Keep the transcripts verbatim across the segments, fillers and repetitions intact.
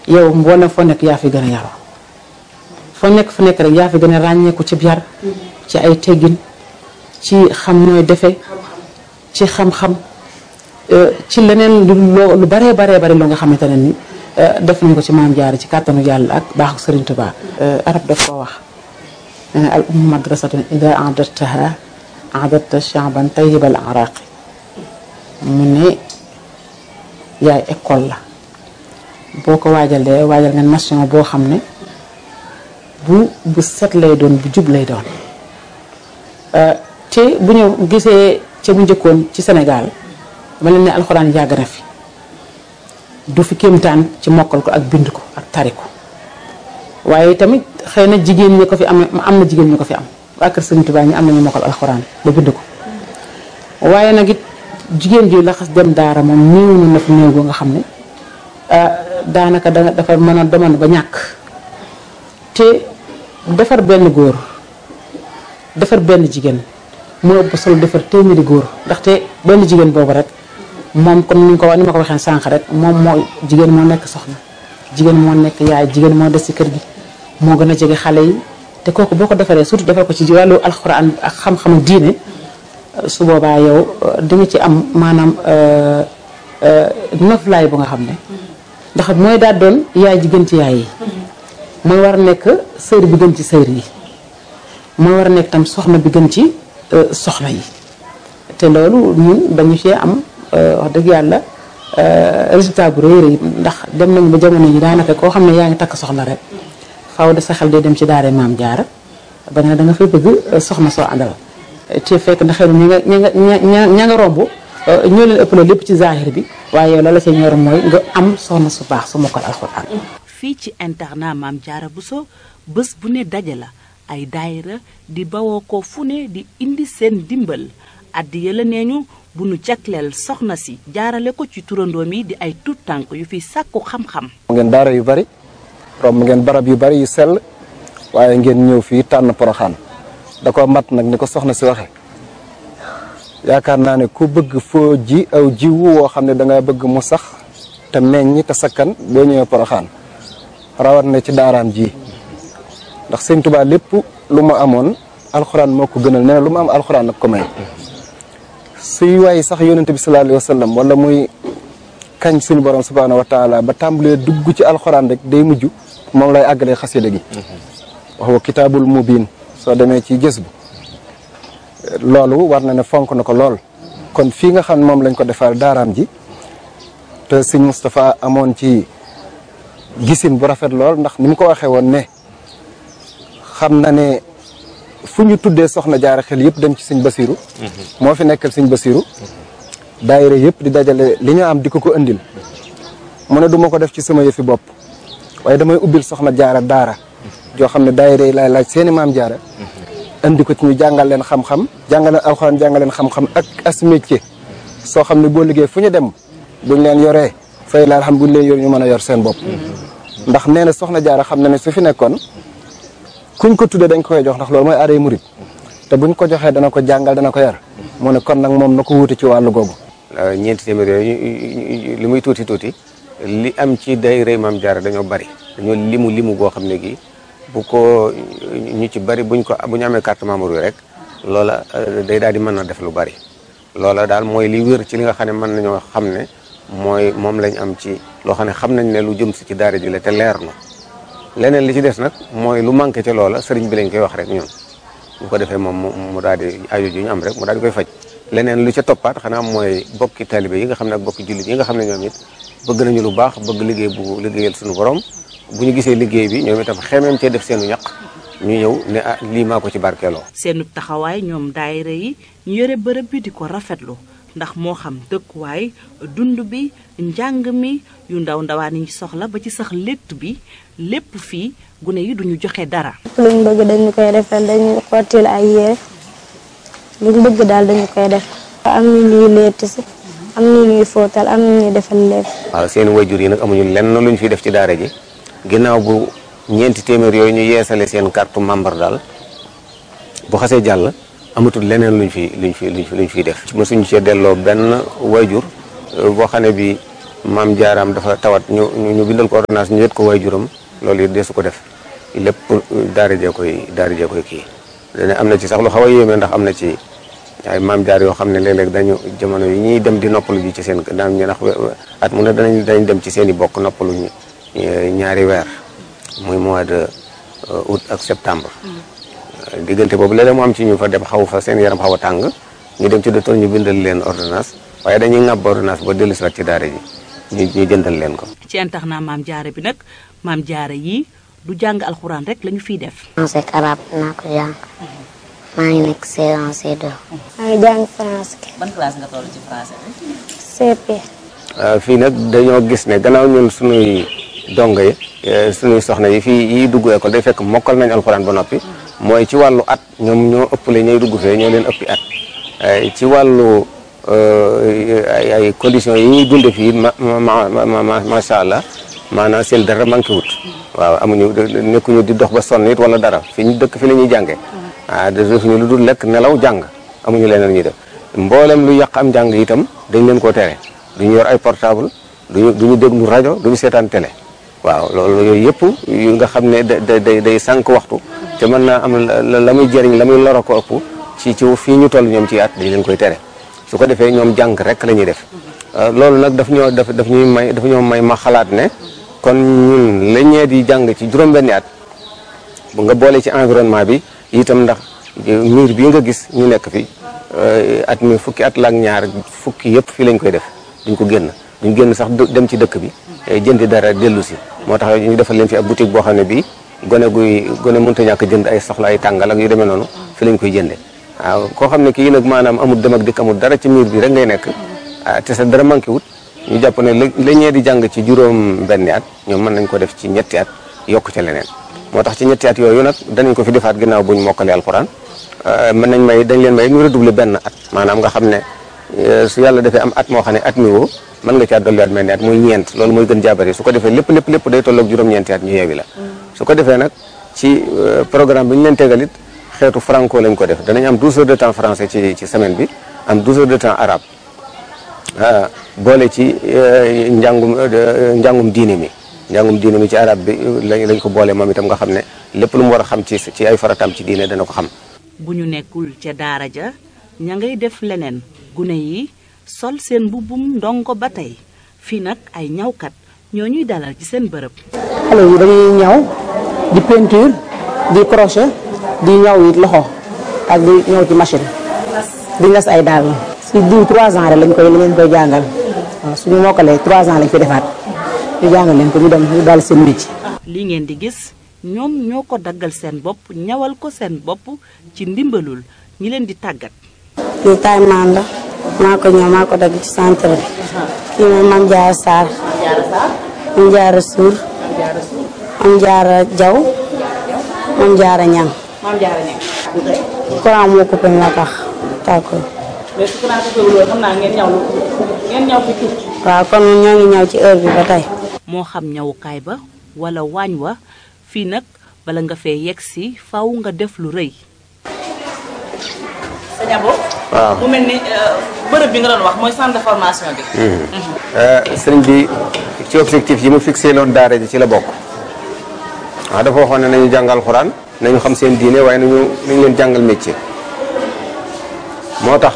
yow mboolem foo nekk yaa fi gën a yaroo foo nekk fu nekk rek yaa fi gën a ràññeeku ci yar ci ay teggin ci xam nooy defe ci xam-xam ci leneen lu baree baree bari loo nga xamante ne ni def nañ ko ci maam Jaara ci kàttanu yàlla ak baaxu Sëriñ Tuubaa. arab daf koo wax al ummu madrasatun ida a'dadtaha a'dadta sha'ban tayyibal araqi mu ne yaay école la boo ko waajalee waajal nga nation boo xam ne bu bu set lay doon bu jub lay doon te bu ñu gisee ca bu njëkkoon ci Sénégal dama leen ne alxuraan yàgg na fi du fi kéemtaan ci mokkal ko ak bind ko ak tari ko waaye tamit xëy na jigéen ñi ko fi am am na jigéen ñi ko fi am waa kër Sëriñ Tuubaa ñi am nañu mokkal alxuraan ba bind ko waaye nag it jigéen ji la xas dem daara moom néew na na fi néew nga xam ne daanaka da dafa mën a demoon ba ñàkk te defar benn góor defar benn jigéen moo ëpp solo defar téeméeri góor ndaxte benn jigéen boobu rek moom comme ni ko ni ma ko waxee sànq rek moom moo jigéen moo nekk soxna jigéen moo nekk yaay jigéen moo des ci kër gi moo gën a jege xale yi te kooku boo ko defaree surtout defar ko ci wàllu alxuraan ak xam-xamu diine su boobaa yow di nga ci am maanaam noflaay bu nga xam ne ndax mooy daal doon yaay ji gën ci yaay yi mooy war a nekk sër bi gën ci sër yi mooy war a nekk tam soxna bi gën ci soxna yi te loolu ñun dañu cee am wax dëgg yàlla résultat bu rëy rëy ndax dem nañu ba jamono yi daanaka koo xam ne yaa ngi takk soxna rek faaw de sa xel day dem ci daara Maam Jaara ba nga da nga fay bëgg soxna soo àndal te fekk na xëy na ñi nga ñi nga ña ña nga romb ñoo leen ëppale lépp ci zahir bi waaye yow la la ca ñor mooy nga am soxna su baax su mokkal alxuraan. fii ci internat Maam Jaara Bousso bés bu ne daje la ay daayira di bawoo ko fu ne di indi seen dimbal addiya la nee ñu bu nu jagleel soxna si jaarale ko ci turandoom yi di ay tuut tànk yu fi sàkku xam-xam. ngeen daara yu bari romb ngeen barab yu bari yu sell waaye ngeen ñëw fii tànn Poroxaan da ko mat nag ni ko soxna si waxe yaakaar naa ne ku bëgg foo ji aw jiwu woo xam ne danga bëgg mu sax te meññ te sakkan boo ñëwee Poroxaan rawat na ci daaraam ji ndax Sëñ Tuubaa lépp lu ma amoon alxuraan moo ko gënal nee na lu ma am alxuraan nag ko may suy waay sax yonente bi sallallahu alayhi wa sallam wala muy kañ suñu borom subhaanahu wa taala ba tàmbalee dugg ci alxuraan rek day mujj moom lay àggalee xasida gi wax wa kitaabul mubiin soo demee ci gës bu loolu war na ne fonk na ko lool kon fii nga xam ne moom lañ ko defal daaraam ji te sëñ Moustapha amoon ci gisin bu rafet lool ndax ni mu ko waxee woon ne xam na ne fu ñu tuddee soxna jaara xel yëpp dem ci sëñ Basiru moo fi nekkal sëñ Basiru daayira yëpp di dajale li ñu am di ko ko indil mu ne du ma ko def ci sama yëfi bopp waaye damay ubbil soxna jaara daara joo xam ne daayira yi laay laaj seeni maam jaara indi ko ci ñu jàngal leen xam-xam jàngal leen alxuraan jàngal leen xam-xam ak as métier soo xam ne boo liggéey fu ñu dem buñ leen yoree fay laal xam buñ leen yor ñu mën a yor seen bopp ndax nee na soxna jaara xam na ne su fi nekkoon kuñ ko tuddee dañ ko koy jox ndax loolu mooy aaday murit te buñ ko joxee dana ko jàngal dana ko yar mu ne kon nag moom na ko wuute ci wàllu googu. ñeenti téeméer yooyu li muy tuuti tuuti li am ci daayira Maam Jaara dañoo bari dañoo limu limu goo xam ne gi bu ko ñu ci bari buñ ko bu ñu amee carte membre yi rek loola day daal di mën a def lu bari loola daal mooy li wér ci li nga xam ne mën nañoo xam ne mooy moom lañ am ci loo xam ne xam nañ ne lu jëm si ci daara ji la te leer na leneen li ci des nag mooy lu manqué ci loola sëriñ bi lañ koy wax rek ñun bu ko defee moom mu daal di aju ji ñu am rek mu daal di koy faj leneen lu ca toppaat xanaa mooy bokki talibé yi nga xam ne ak bokki jullit yi nga xam ne ñoom it bëgg nañu lu baax bëgg liggéey bu liggéeyal suñu borom bu ñu gisee liggéey bi ñoom itam xemeem cee def seenu ñaq ñu ñëw ne ah lii maa ko ci barkeeloo. seenu taxawaay ñoom daayira yi ñu yore bërëb bi di ko rafetlu ndax moo xam dëkkuwaay dund bi njàng mi yu ndaw ndawaan yi soxla ba ci sax létt bi lépp fii gune yi duñu joxe dara. luñ bëgg dañu koy defal dañuy xottil ay yére luñ bëgg daal dañu koy def. am na ñuy létt si am na ñuy fóotal am na ñuy defal lépp. waaw seen wayjur yi nag amuñu lenn luñ fiy def ci daara ji ginnaaw bu ñeenti téeméer yooyu ñu yeesale seen carte membre daal bu xasee jàll amatul leneen luñ fi luñ fi luñ fi luñ fiy def. mësuñu cee delloo benn wayjur boo xam ne bi maam jaaraam dafa tawat ñu ñu bindal ko ordonnance ñu yët ko waajuram loolu it deesu ko def lépp daara jee koy daara jee koy kii dane am na ci sax lu xaw a yéeme ndax am na ci ay maam jaar yoo xam ne léeg-léeg dañu jamono yi ñuy dem di noppalu ji ci seen daan ñu ndax at mu ne danañ dañ dem ci seen i bokk noppalu ñaari weer muy mois de août ak septembre diggante boobu léeg-léeg mu am ci ñu fa dem xaw fa seen yaram xaw a tàng ñu dem ci docteur ñu bindal leen ordonnance waaye dañuy ŋàbb ordonnance ba dellu si waat ci daara ji ñu ñu jëndal leen ko. ci internat maam jaara bi nag maam jaara yi du jàng alxuraan rek lañu fiy def. français ak arabe naa ko jàng maa ngi nekk C un C deux. maa ngi jàng français. ban classe nga toll ci français bi. C P. fii nag dañoo gis ne gannaaw ñun suñuy dongo yi suñuy soxna yi fii yi dugg école day fekk mokkal nañ alxuraan ba noppi mooy ci wàllu at ñoom ñoo ëppale ñooy dugg fee ñoo leen ëppi at ci wàllu ay ay conditions yi ñuy dunde fii ma ma ma macha allah maanaam seen dara manqué wut waaw amuñu nekkuñu di dox ba sonn it wala dara fi ñu dëkk fi la ñuy jàngee ah defuñu lu dul lekk nelaw jàng amuñu leneen ñuy def mboolem lu yàq am jàng itam dañ leen koo tere duñu yor ay portable duñu duñu déglu rajo duñu seetaan télé waaw loolu yooyu yëpp yu nga xam ne da day day sànq waxtu te mën naa am la muy jëriñ la muy loro ko ëpp ci ci fii ñu toll ñoom ci at dañ leen koy tere su ko defee ñoom jàng rek la ñuy def loolu nag daf ñoo daf daf ñuy may daf ñoo may ma xalaat ne kon ñun la ñee di jàng ci juróom-benni at bu nga boole ci environnement bi itam ndax miir bii nga gis ñu nekk fi at mi fukki at la ak ñaar fukki yëpp fii lañ koy def duñ ko génn duñ génn sax dem ci dëkk bi jëndi dara dellu si moo tax ñu defal leen fi ab boutique boo xam ne bii gone guy gone mënta ñàkk jënd ay soxla ay tàngal ak yu demee noonu fi lañ koy jënde waaw koo xam ne kii nag maanaam amul dem ak dikk amul dara ci miir bi rek ngay nekk te sa dara manqué wut ñu jàpp ne la ñee di jàng ci juróom benni at ñoom mën nañ ko def ci ñetti at yokk ca leneen moo tax ci ñetti at yooyu nag danañ ko fi defaat ginnaaw buñ mokkale alxuraan mën nañ may dañ leen may ñu redoubler benn at maanaam nga xam ne su yàlla defee am at moo xam ne at mi woo mën nga caa dolliwaat mel ni at muy ñeent loolu mooy gën jaabari su ko defee lépp lépp lépp day tolloog juróom-ñeenti at ñu yeewi la su ko defee nag ci programme bi ñu leen tegalit xeetu franco lañ ko def danañ am douze heures de temps français ci ci semaine bi am douze heures de temps arabe boole ci njàngum njàngum diine mi njàngum diine mi ci arabe bi lañ lañ ko boole moom itam nga xam ne lépp lu mu war a xam ci ci ay farataam ci diine dana ko xam. bu ñu nekkul ca daara ja ña ngay def leneen gune yi sol seen mbubbum ndongo ba tey fii nag ay ñawkat ñoo ñuy dalal ci seen bërëb. xale yi dañuy ñaw di peinture di crochet di ñaw it loxo ak di ñaw ci machine di nas ay daal si diw trois ans rek lañ koy lañ koy jàngal waaw suñu mokkalee trois ans lañ koy defaat ñu jàngal leen ko ñu dem ñu daal seen métier. li ngeen di gis ñoom ñoo ko daggal seen bopp ñawal ko seen bopp ci ndimbalul ñi leen di tàggat. kii taay maan la maa ko ñëw maa ko dagg ci centre bi kii moom Mame Diarra Sarr Mame Diarra Sour Mame Diarra Diaw Mame Diarra Niang courant moo coupé moo tax tàkkul mais su courant coupé loolu xam naa ngeen ñaw ngeen ñaw fi tuuti. waaw kon ñoo ngi ñaw ci heure bi ba tey. moo xam ñawukaay ba wala waañ wa fii nag bala nga fee yegg si faw nga def lu rëy. sëñ Abo. waaw mu mel ni bërëb bi nga doon wax mooy centre de formation bi. sëriñ bi ci objectif yi mu fixé loon daara ji ci la bokk waaw dafa waxoon ne nañu jàngal alxuraan nañu xam seen diine waaye nañu nañu leen jàngal métier moo tax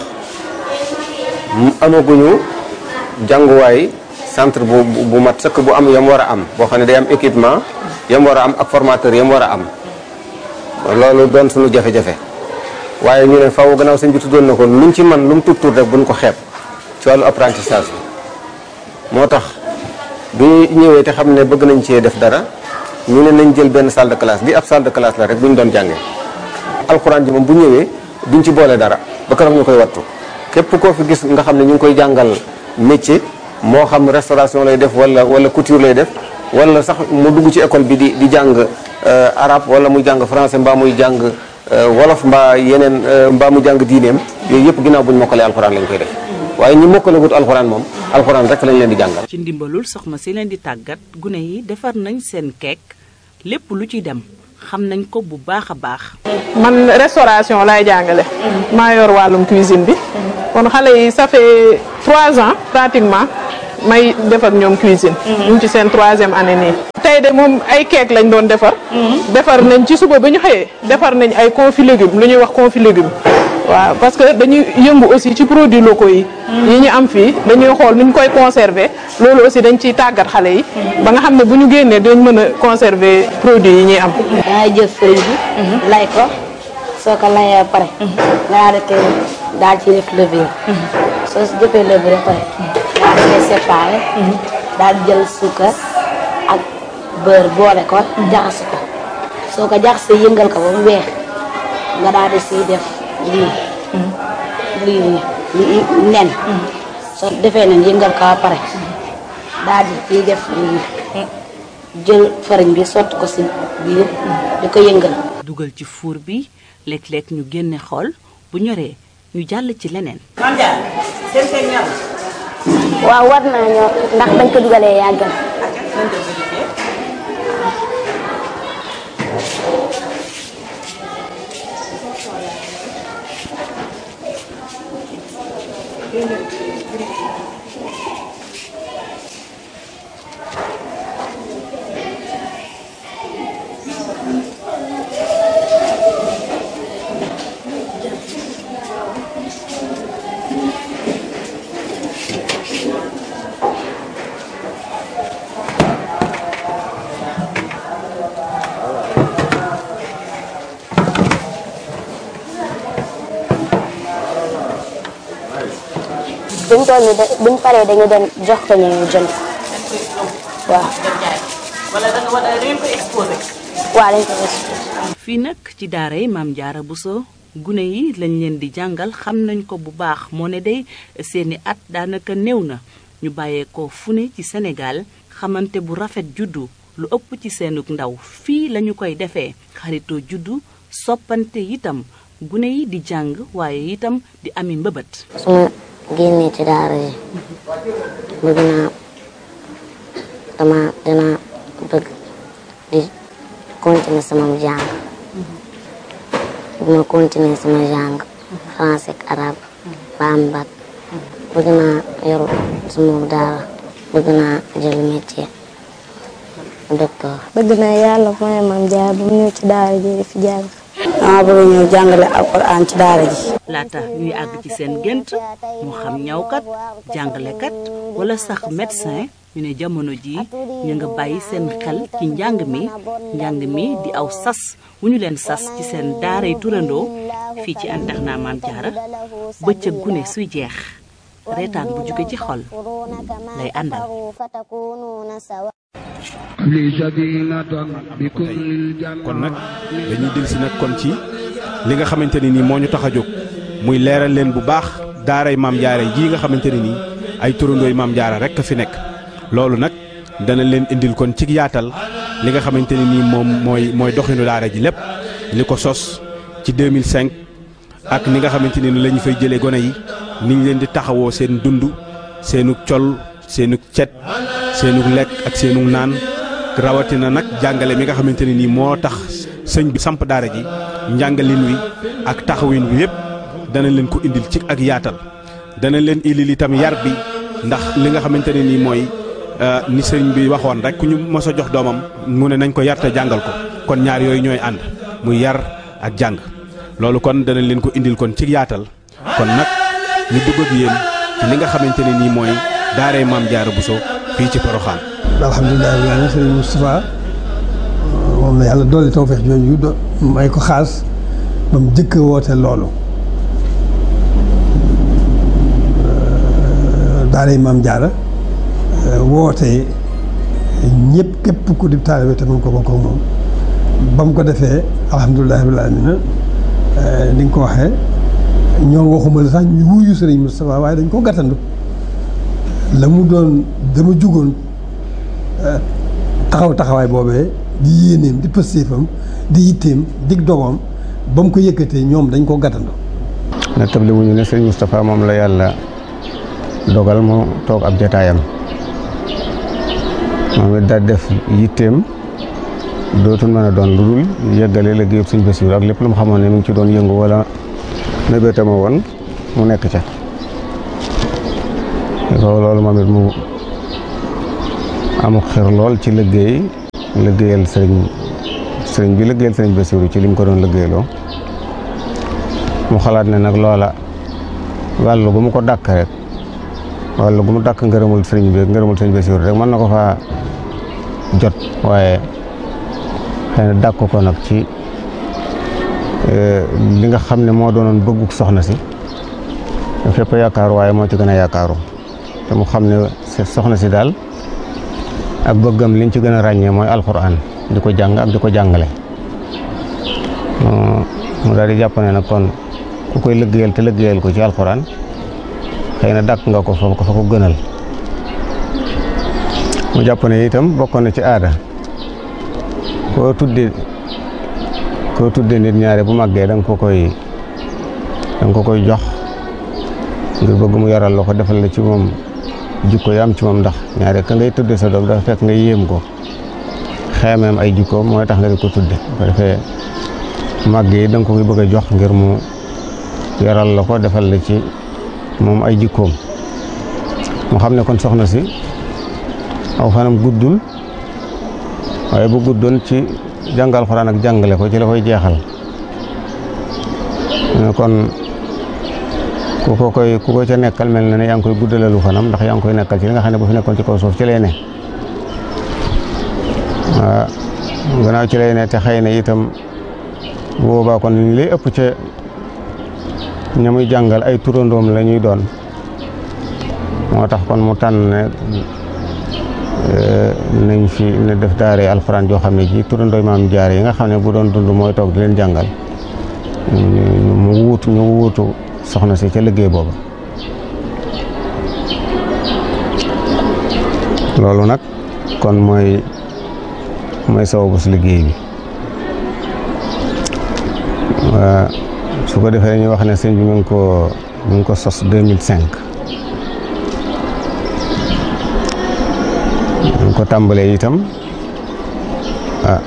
amaguñu jànguwaay centre bu bu mat sëkk bu am yam war a am boo xam ne day am équipement yam war a am ak formateur yam war a am loolu doon suñu jafe-jafe waaye ñu ne faaw gannaaw sëñ bi tuddoon na ko luñ ci man lu mu tuut tuut rek buñ ko xeeb ci wàllu apprentissage bi moo tax bi ñëwee te xam ne bëgg nañ cee def dara ñu ne nañ jël benn salle de classe bi ab salle de classe la rek bu ñu doon jàngee alxuraan ji moom bu ñëwee duñ ci boole dara ba keroog ñu koy wattu képp koo fi gis nga xam ne ñu ngi koy jàngal métier moo xam restauration lay def wala wala couture lay def wala sax mu dugg ci école bi di di jàng arabe wala muy jàng français mbaa muy jàng wolof mbaa yeneen mbaa mu jàng diineem yooyu yëpp ginnaaw bu ñu mokkalee alxuraan lañ koy def waaye ñi mokkale wut alxuraan moom alxuraan rek lañ leen di jàngal. ci ndimbalul soxna si leen di tàggat gune yi defar nañ seen keek lépp lu ci dem xam nañ ko bu baax a baax. man restauration laay jàngale. maa yor wàllum cuisine bi. kon xale yi ça fait trois ans pratiquement may def ak ñoom cuisine. ñu ngi ci seen troisième année nii. tey de moom ay keek lañ doon defar. defar nañ ci suba ba ñu xëyee defar nañ ay confit légumes lu ñuy wax confit légumes. waaw parce que dañuy yëngu aussi ci produits locaux yi. yi ñu am fii dañuy xool nu ñu koy conserver loolu aussi dañ ciy tàggat xale yi. ba nga xam ne bu ñu génnee dañ mën a conserver produits yi ñuy am. dangay jël farine bi. lay ko soo ko layee ba pare. nga daal di koy daal ci def levure. soo si defee levure ba pare. daal di koy séparé. daal di jël suukar ak beurre boole ko. jaxase ko soo ko jaxasee yëngal ko ba mu weex nga daal di siy def. lii lii lii nen soo defee nen yëngal ko ba pare daal di ciy def lii jël farine bi sotti ko si biir di ko yëngal. dugal ci four bi léeg-léeg ñu génne xool bu ñoree ñu jàll ci leneen. waaw war naa ñor ndax bañ ko dugalee yàgg na. buñ toll nii buñ paree dañu dem jox ko ñu jënd waaw. wala da nga war a dañ ko exposé. waaw dañ ko exposé. fii nag ci daara yi Maam Jaara Buso gune yi lañ leen di jàngal xam nañ ko bu baax moo ne day seeni at daanaka néew na ñu bàyyeekoo fu ne ci Sénégal xamante bu rafet juddu lu ëpp ci seenug ndaw fii lañu koy defee xaritoo juddu soppante itam gune yi di jàng waaye itam di ami mbëbët. génnee ci daara yi bëgg naa dama dina bëgg di continuer sama jàng bu ma continuer sama jàng français ak arabe ba am bac bëgg naa yor sama daara bëgg naa jël métier docteur. bëgg naa yàlla mooy Maam Jaara bu mu ñëw ci daara ji di fi jàng. dama bëgg ñëw jàngale alxuraan ci daara ji. laata ñuy àgg ci seen gént moo xam ñawkat jàngalekat wala sax médecin ñu ne jamono ji ñu nga bàyyi seen xel ci njàng mi njàng mi di aw sas wu ñu leen sas ci seen daaray turandoo fii ci internat Maam Jaara bëccëg gune suy jeex reetaan bu jóge ci xol lay àndal. kon nag dañuy dellusi nag kon ci li nga xamante ne nii moo ñu tax a jóg muy leeral leen bu baax daaray Maam Jaara jii nga xamante ne nii ay turandooy Maam Jaara rekk a fi nekk loolu nag dana leen indil kon ci yaatal li nga xamante ne nii moom mooy mooy doxinu daara ji lépp li ko sos ci deux mille cinq ak ni nga xamante ne ni la ñu fay jëlee gone yi ni ñu leen di taxawoo seen dund seenu col seenu cet seenu lekk ak seenu naan rawatina nag jàngale mi nga xamante ne nii moo tax sëñ bi samp daara ji njàngalin wi ak taxawin wi yépp dana leen ko indil ci ak yaatal dana leen indil itam yar bi ndax li nga xamante ne nii mooy ni sëñ bi waxoon rek ku ñu mos a jox doomam mu ne nañ ko yar te jàngal ko kon ñaar yooyu ñooy ànd muy yar ak jàng loolu kon dana leen ko indil kon ci yaatal kon nag ñu dugg ak yéen ci li nga xamante ne nii mooy daaray Maam Jaara Buso fii ci Poroxaan. alhamdulilah rabbil aalamiin sëriñ Moustapha moom la yàlla dolli tawfeex jooju do may ko xaas ba mu jëkk woote loolu daaray Maam Jaara woote ñëpp képp ku di taalibe te mun ko bokk moom ba mu ko defee alhamdulilah rabbil aalamiin ni nga ko waxee ñoo waxuma la sax ñu wuyu sëriñ Moustapha waaye dañ ko gàttandu la mu doon dama jugoon taxaw taxawaay boobee di yéeneem di pëstéefam di yitteem dig dogoom ba mu ko yëkkatee ñoom dañ ko gàttandu. na table wuñu ne sëriñ Moustapha moom la yàlla dogal mu toog ab jataayam moom it daal def yitteem dootul mën a doon lu dul yëggale liggéeyub sëñ Bassirou ak lépp lu mu xamoon ne mu ngi ci doon yëngu wala mébétama woon mu nekk ca loolu moom it mu amuk xir lool ci liggéey liggéeyal sëriñ sëriñ bi liggéeyal sëriñ Bassirou ci lim ko doon liggéeyloo mu xalaat ne nag loola wàllu gu mu ko dàkk rek wàllu gu mu dàkk ngërëmul sëriñ bi ngërëmul sëriñ Bassirou rek mën na ko faa jot waaye xëy na dàkk ko nag ci li nga xam ne moo doonoon bëgguk soxna si fépp yaakaaru waaye moo ci gën a yaakaaru te mu xam ne soxna si daal ak bëggam liñ ci gën a ràññee mooy alxuraan di ko jàng ak di ko jàngale mu daal di jàpp ne nag kon ku koy liggéeyal te liggéeyal ko ci alxuraan xëy na dàkk nga ko fa ko fa ko gënal mu jàpp ne itam bokkoon na ci aada koo tudde koo tudde nit ñaare bu màggee da nga ko koy da nga ko koy jox ngir bëgg mu yaral la ko defal la ci moom jikko yi am ci moom ndax ñaare ka ngay tudde sa doom dafa fekk nga yéem ko xeemeem ay jikkoom mooy tax nga di ko tudde bu defee màgg yi da nga ko koy bëgg a jox ngir mu yaral la ko defal la ci moom ay jikkoom mu xam ne kon soxna si aw fanam guddul waaye bu guddoon ci jàngal Alxuraan ak jàngale ko ci la koy jeexal kon ku ko koy ku ko ca nekkal mel na ne yaa ngi koy guddalalu fanam ndax yaa ngi koy nekkal ci li nga xam ne bu fi nekkoon ci kaw suuf ci lay ne waaw gannaaw ci lay ne te xëy na itam boobaa kon li ëpp ca ña muy jàngal ay turandoom la ñuy doon moo tax kon mu tànn ne nañ fi ne def daare alxuraan joo xam ne ji turandooy maam jaare yi nga xam ne bu doon dund mooy toog di leen jàngal mu wuutu ñu wuutu soxna si ca liggéey booba loolu nag kon mooy mooy sababu si liggéey bi su ko defee dañuy wax ne sëñ bi mu ngi ko mu ngi ko sos deux mille cinq mu ngi ko tàmbalee itam ah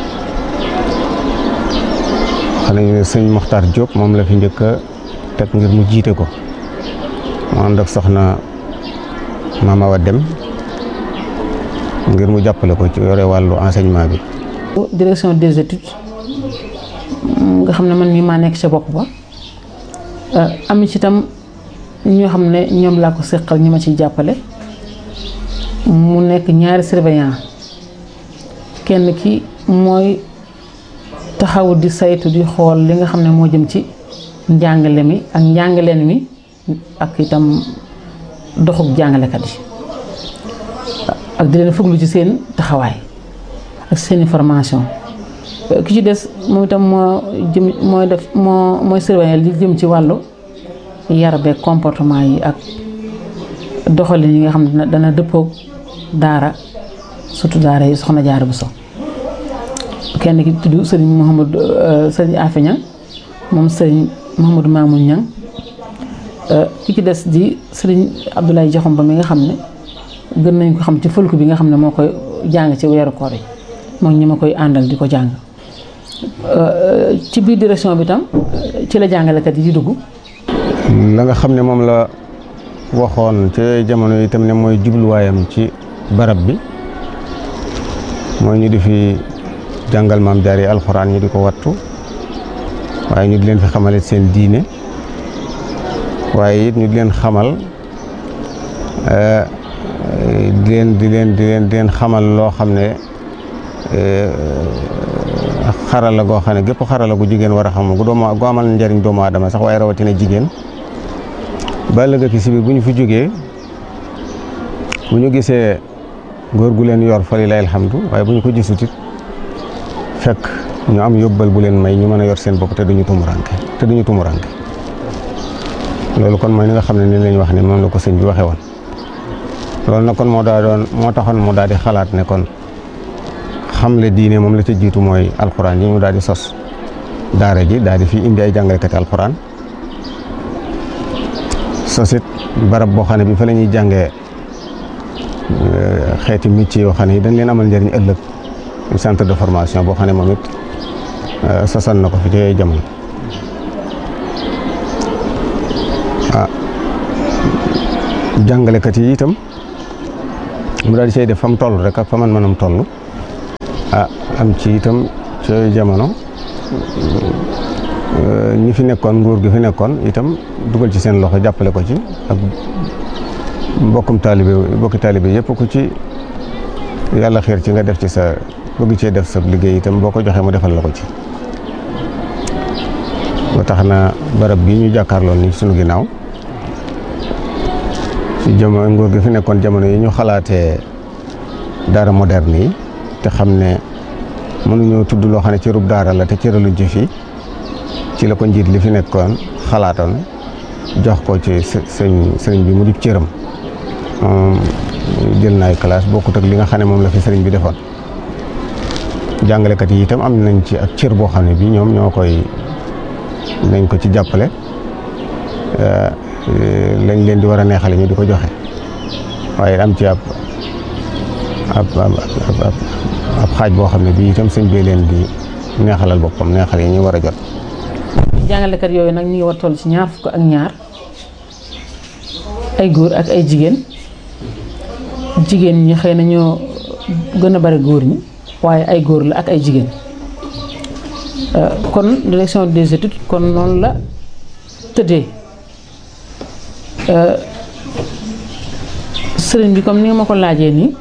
xam nañu ne sëñ Mokhtar Diop moom la fi njëkk a teg ngir mu jiite ko mu ànd ak soxna Mama Awa Dem ngir mu jàppale ko ci yore wàllu enseignement bi. direction des études nga xam ne man mii maa nekk ca bopp ba am ci itam ñoo xam ne ñoom laa ko seqal ñi ma ciy jàppale mu nekk ñaari surveillant kenn ki mooy taxaw di saytu di xool li nga xam ne moo jëm ci njàngale mi ak njàngaleen mi ak itam doxuk jàngalekat yi ak di leen fuglu ci seen taxawaay ak seeni formation ki ci des moom itam moo jëm mooy def moo mooy surveiller li jëm ci wàllu yar beeg comportement yi ak doxalin yi nga xam ne dana dëppoog daara surtout daara yi soxna Jaara Buso kenn ki tudd sëriñ Mouhamadou sëriñ Afe Ñang moom sëriñ Mouhamadou Mamoun Ñang ki ci des di sëriñ Abdoulaye Joxum ba mi nga xam ne gën nañ ko xam ci fëlku bi nga xam ne moo koy jàng ci weeru koor yi moom ñi ma koy àndal di ko jàng ci biir direction bi tam ci la jàngalekat yi di dugg. la nga xam ne moom la waxoon ci jamono yi itam ne mooy jubluwaayam ci barab bi mooy ñu di fi jàngal maam jaar yi alxuraan ñu di ko wattu waaye ñu di leen fi xamale seen diine waaye it ñu di leen xamal di leen di leen di leen di leen xamal loo xam ne xarala goo xam ne gépp xarala gu jigéen war a xam gu doomu gu amal njariñ doomu aadama sax waaye rawatina jigéen ba ëllëg ki si biir bu ñu fi jógee bu ñu gisee góor gu leen yor fa lillahi alhamdu waaye bu ñu ko gisut it fekk ñu am yóbbal bu leen may ñu mën a yor seen bopp te duñu tumuranke te duñu tumuranke loolu kon mooy li nga xam ne ni lañ wax ne moom la ko sëñ bi waxee woon loolu nag kon moo daa doon moo taxoon mu daal di xalaat ne kon xamle diine moom la ca jiitu mooy alxuraan yi mu daal di sos daara ji daal di fi indi ay jàngalekati alxuraan sosit barab boo xam ne bi fa la ñuy jàngee xeeti métier yoo xam ne yi dañ leen amal njëriñ ëllëg centre de formation boo xam ne moom it sosan na ko fi ci jamono ah jàngalekat yi itam mu daal di cay def fa mu toll rek ak fa man manam toll ah am ci itam ci jamono ñi fi nekkoon nguur gi fi nekkoon itam dugal ci seen loxo jàppale ko ci ak mbokkum taalibe mbokki taalibe yëpp ku ci yàlla xiir ci nga def ci sa bëgg cee def sa liggéey itam boo ko joxee mu defal la ko ci ba tax na barab bi ñu jàkkaarloo ni sunu ginnaaw ci jamono nguur gi fi nekkoon jamono yi ñu xalaatee daara moderne yi te xam ne mënuñoo tudd loo xam ne cërub daara la te cëraluñ ci fii ci la ko njiit li fi nekkoon xalaatoon jox ko ci sëñ sëriñ bi mu di cëram jël na ay classe bokkut ak li nga xam ne moom la fi sëriñ bi defoon jàngalekat yi itam am nañ ci ak cër boo xam ne bi ñoom ñoo koy nañ ko ci jàppale lañ leen di war a neexale ñu di ko joxe waaye am ci ab ab ab ab xaaj boo xam ne bii itam sëñ bee leen di neexalal boppam neexal yi ñu war a jot. jàngalekat yooyu nag ñu ngi war toll ci ñaar fukk ak ñaar ay góor ak ay jigéen jigéen ñi xëy na ñoo gën a bari góor ñi waaye ay góor la ak ay jigéen kon direction des études kon noonu la tëddee sëriñ bi comme ni nga ma ko laajee nii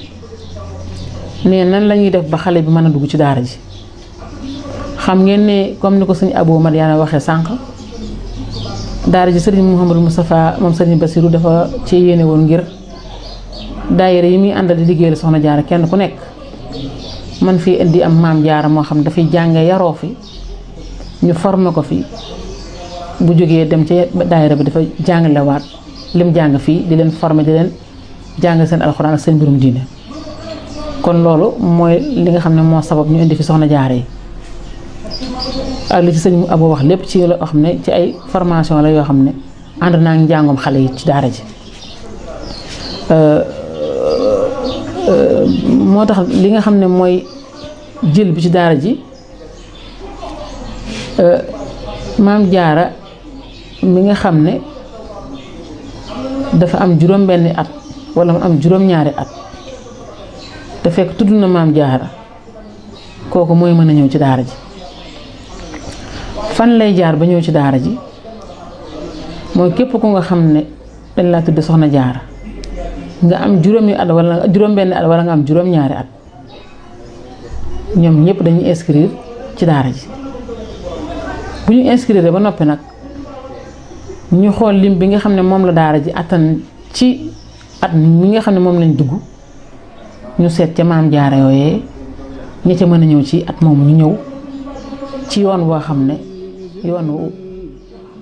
ne nan la ñuy def ba xale bi mën a dugg ci daara ji xam ngeen ne comme ni ko sëñ Abou Madiana waxee sànq daara ji sëriñ Mouhamadou Moustapha moom sëriñ Bassirou dafa ci yéene woon ngir daayira yi muy àndal di liggéeyal soxna jaara kenn ku nekk man fii indi am maam jaara moo xam dafay jànge yaroo fi ñu formé ko fi bu jógee dem ci daayira bi dafa jàngalewaat lim jàng fii di leen formé di leen jàng seen alxuraan ak seen mbirum diine kon loolu mooy li nga xam ne moo sabab ñu indi fi soxna jaara yi ak li ci sëñ Abou wax lépp ci loo xam ne ci ay formation la yoo xam ne ànd naa ngi njàngum xale yi ci daara ji moo tax li nga xam ne mooy jël bi ci daara ji maam jaara mi nga xam ne dafa am juróom benni at wala mu am juróom ñaari at te fekk tudd na maam jaara kooku mooy mën a ñëw ci daara ji fan lay jaar ba ñëw ci daara ji mooy képp ku nga xam ne dañ laa tudd soxna jaara nga am juróomi at wala juróom benni at wala nga am juróom ñaari at ñoom ñëpp dañuy inscrire ci daara ji bu ñu inscrire ba noppi nag ñu xool lim bi nga xam ne moom la daara ji attan ci at mi nga xam ne moom lañ dugg ñu seet ca maam jaara yooyee ña ca mën a ñëw ci at moomu ñu ñëw ci yoon boo xam ne yoon